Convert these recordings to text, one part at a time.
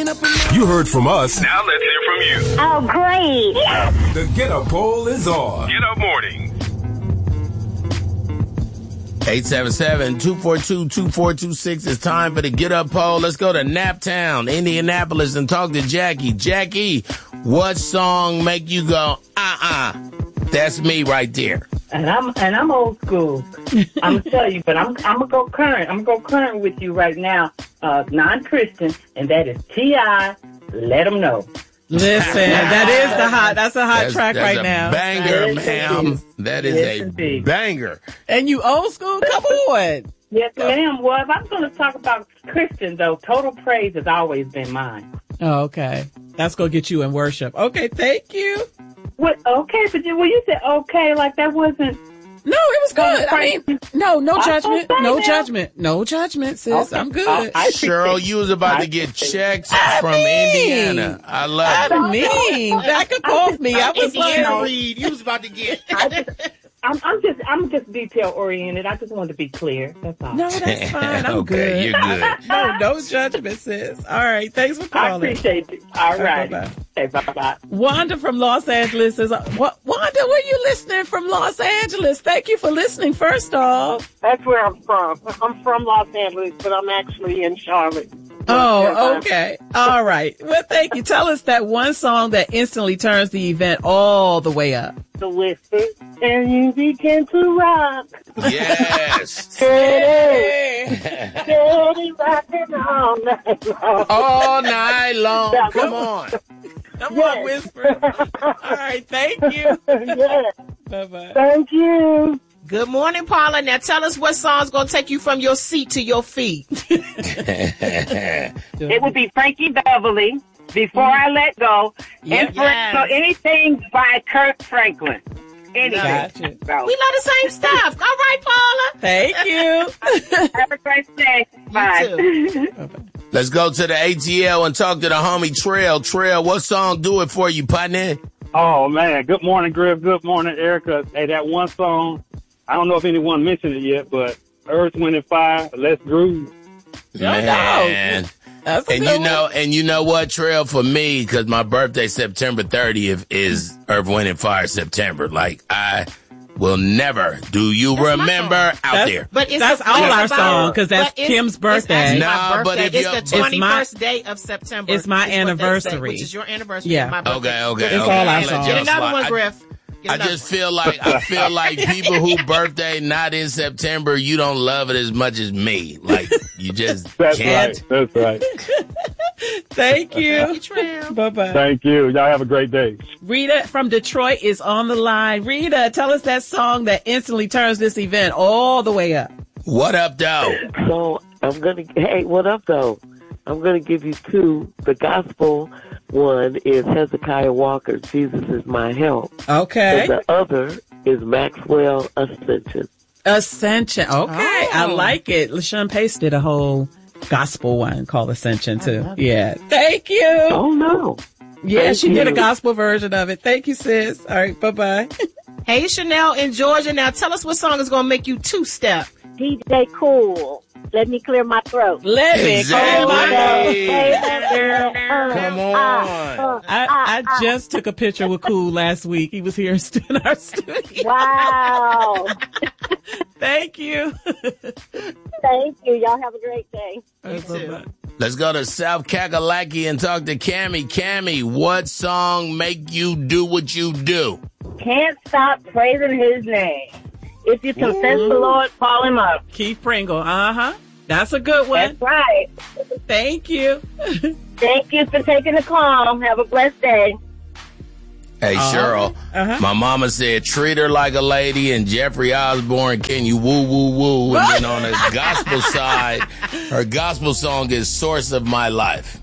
You heard from us. Now let's hear from you. Oh, great. The Get Up poll is on. Get Up Morning. 877-242-2426. It's time for the Get Up poll. Let's go to Naptown, Indianapolis, and talk to Jackie. Jackie, what song make you go, That's me right there. And I'm old school. I'm gonna tell you, but I'm gonna go current. I'm gonna go current with you right now. Non-Christian, and that is T.I. Let 'Em Know. Listen, that's a hot track right now. Banger, ma'am. That is a banger. And you old school? Come on. Yes, ma'am. Well, if I'm going to talk about Christian, though, Total Praise has always been mine. Oh, okay. That's going to get you in worship. Okay, thank you. What? Okay, but you said okay, like that wasn't... No, it was good. I mean, no judgment. No judgment. No judgment, sis. Okay. I'm good. Cheryl, you was about to get checks from Indiana. I love it. Back up off me. I was Indiana Reed. You was about to get... I'm just detail oriented. I just wanted to be clear. That's all. No, that's fine. I'm good. You're good. No judgment, sis. All right. Thanks for calling. I appreciate it. All right. Bye-bye. Hey, bye-bye. Wanda from Los Angeles says, Wanda, where you listening from Los Angeles? Thank you for listening, first off. That's where I'm from. I'm from Los Angeles, but I'm actually in Charlotte. Oh, okay. All right. Well, thank you. Tell us that one song that instantly turns the event all the way up. The Whisper. And you begin to rock. Yes. Steady rocking all night long. All night long. Come on. Come on, Whisper. All right. Thank you. Yes. Bye-bye. Thank you. Good morning, Paula. Now tell us what song's going to take you from your seat to your feet. It would be Frankie Beverly, Before I Let Go. Yep. So anything by Kirk Franklin. Anything. Gotcha. We love the same stuff. All right, Paula. Thank you. Have a great day. Bye. Let's go to the ATL and talk to the homie Trail. Trail, what song do it for you, partner? Oh, man. Good morning, Griff. Good morning, Erica. Hey, that one song, I don't know if anyone mentioned it yet, but Earth, Wind, and Fire, Let's Groove. Man. That's a And good one. you know what, Trail, for me, because my birthday, September 30th, is Earth, Wind, and Fire September. Like, I will never, do you remember out there? But That's all our song, because that's Kim's birthday. It's No, my but birthday. if It's the 21st day of September. It's my is what they say, anniversary. which is your anniversary. Yeah. and my birthday. Okay. It's all our songs. Get another one, Griff. I just feel like people who birthday not in September, you don't love it as much as me. Like, you just can't. That's right. Thank you. Bye-bye. Thank you. Y'all have a great day. Rita from Detroit is on the line. Rita, tell us that song that instantly turns this event all the way up. What up, though? So hey, what up, though? I'm going to give you two. The gospel one is Hezekiah Walker, Jesus is My Help. Okay. And the other is Maxwell Ascension. Ascension. Okay. I like it. LaShawn Pace did a whole gospel one called Ascension, too. Yeah. Thank you. Oh, no. Yeah, Thank she did a you. gospel version of it. Thank you, sis. All right. Bye-bye. Hey, Chanel in Georgia. Now tell us what song is going to make you two-step. DJ Cool. Let me clear my throat. Let me clear my throat. Come on. I just took a picture with Cool last week. He was here in our studio. Wow. Thank you. Thank you. Y'all have a great day. Bye-bye. Let's go to South Kakalaki and talk to Cammie. Cammie, what song make you do what you do? Can't stop praising his name. If you confess the Lord, call him up. Keith Pringle. Uh-huh. That's a good one. That's right. Thank you. Thank you for taking the call. Have a blessed day. Hey, Cheryl, my mama said, treat her like a lady, and Jeffrey Osborne, can you woo, woo, woo? And then on the gospel side, her gospel song is Source of My Life.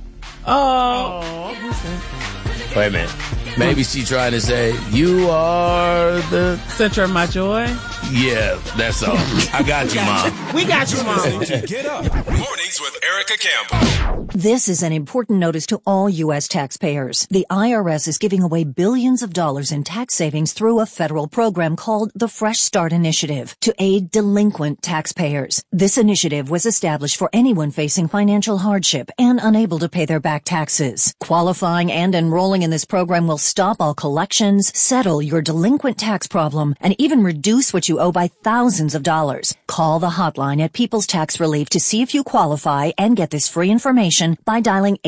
Oh. Wait a minute. Maybe she's trying to say, you are the center of my joy. Yeah, that's all. I got you, Mom. We got you, Mom. Get up. Mornings with Erica Campbell. This is an important notice to all U.S. taxpayers. The IRS is giving away billions of dollars in tax savings through a federal program called the Fresh Start Initiative to aid delinquent taxpayers. This initiative was established for anyone facing financial hardship and unable to pay their back taxes. Qualifying and enrolling in this program will stop all collections, settle your delinquent tax problem, and even reduce what you owe by thousands of dollars. Call the hotline at People's Tax Relief to see if you qualify and get this free information by dialing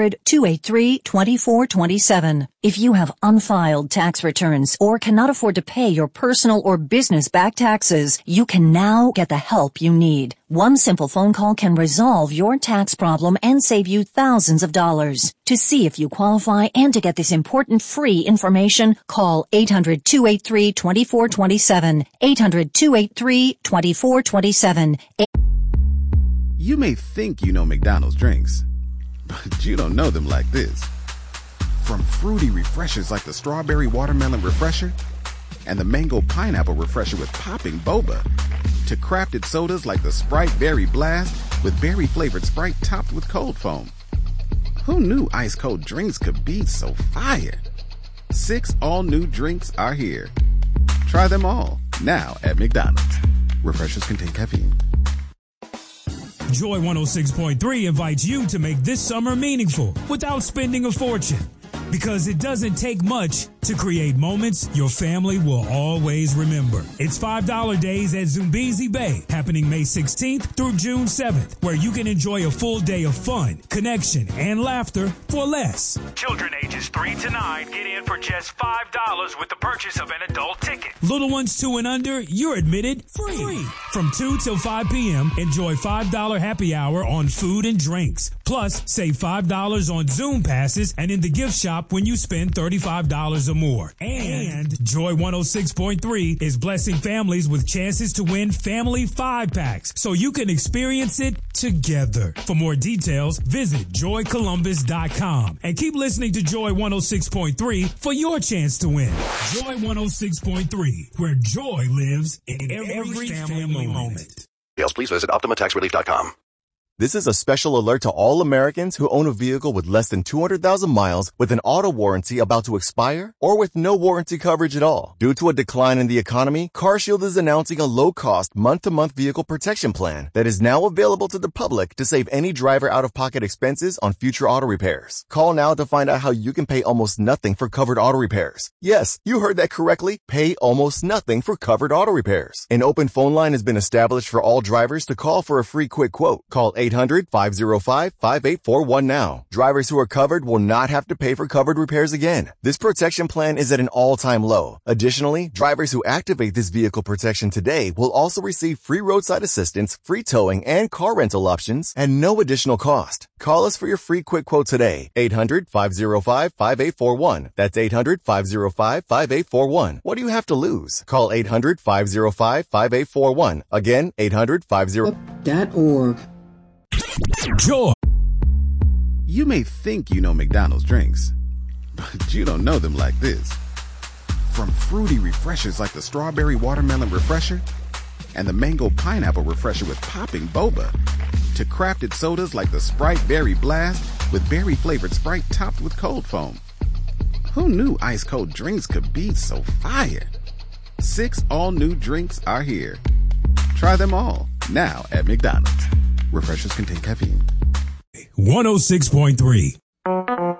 800-283-2427. If you have unfiled tax returns or cannot afford to pay your personal or business back taxes, you can now get the help you need. One simple phone call can resolve your tax problem and save you thousands of dollars. To see if you qualify and to get this important free information, call 800-283-2427. 800-283-2427. You may think you know McDonald's drinks, but you don't know them like this. From fruity refreshers like the Strawberry Watermelon Refresher and the Mango Pineapple Refresher with popping boba, to crafted sodas like the Sprite Berry Blast with berry-flavored Sprite topped with cold foam. Who knew ice-cold drinks could be so fire? 6 all-new drinks are here. Try them all, now at McDonald's. Refreshers contain caffeine. Joy 106.3 invites you to make this summer meaningful without spending a fortune. Because it doesn't take much to create moments your family will always remember. It's $5 days at Zumbizi Bay, happening May 16th through June 7th, where you can enjoy a full day of fun, connection, and laughter for less. Children ages 3 to 9 get in for just $5 with the purchase of an adult ticket. Little ones 2 and under, you're admitted free. From 2 till 5 p.m., enjoy $5 happy hour on food and drinks. Plus, save $5 on Zoom passes and in the gift shop when you spend $35 or more. And Joy 106.3 is blessing families with chances to win family 5-packs so you can experience it together. For more details, visit joycolumbus.com and keep listening to Joy 106.3 for your chance to win. Joy 106.3, where joy lives in every family moment. Please visit OptimaTaxRelief.com. This is a special alert to all Americans who own a vehicle with less than 200,000 miles with an auto warranty about to expire or with no warranty coverage at all. Due to a decline in the economy, CarShield is announcing a low-cost month-to-month vehicle protection plan that is now available to the public to save any driver out-of-pocket expenses on future auto repairs. Call now to find out how you can pay almost nothing for covered auto repairs. Yes, you heard that correctly. Pay almost nothing for covered auto repairs. An open phone line has been established for all drivers to call for a free quick quote. Call 800-505-5841 now. Drivers who are covered will not have to pay for covered repairs again. This protection plan is at an all-time low. Additionally, drivers who activate this vehicle protection today will also receive free roadside assistance, free towing, and car rental options at no additional cost. Call us for your free quick quote today. 800-505-5841. That's 800-505-5841. What do you have to lose? Call 800-505-5841. Again, 800-50.org. Joy. You may think you know McDonald's drinks, but you don't know them like this. From fruity refreshers like the Strawberry Watermelon Refresher and the Mango Pineapple Refresher with popping boba, to crafted sodas like the Sprite Berry Blast with berry-flavored Sprite topped with cold foam. Who knew ice-cold drinks could be so fire? 6 all-new drinks are here. Try them all, now at McDonald's. Refreshers contain caffeine. 106.3